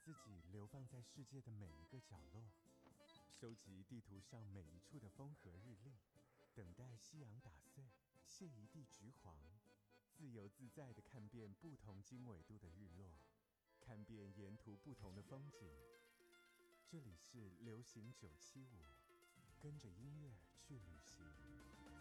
自己流放在世界的每一个角落，收集地图上每一处的风和日丽，等待夕阳打碎，谢一地橘黄，自由自在地看遍不同经纬度的日落，看遍沿途不同的风景。这里是流行975，跟着音乐去旅行。